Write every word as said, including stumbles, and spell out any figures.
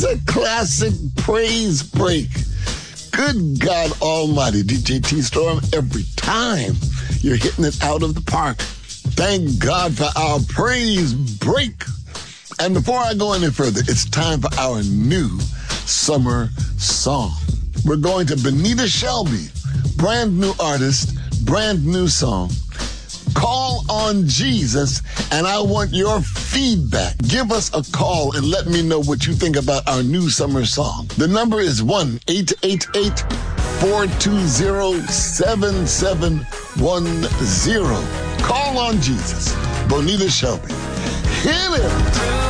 a classic praise break. Good God Almighty, D J T-Storm, every time you're hitting it out of the park. Thank God for our praise break. And before I go any further, it's time for our new summer song. We're going to Benita Shelby, brand new artist, brand new song. Call on Jesus, and I want your feedback. Give us a call and let me know what you think about our new summer song. The number is one eight eight eight, four two zero, seven seven one zero. Call on Jesus. Bonita Shelby. Hit it!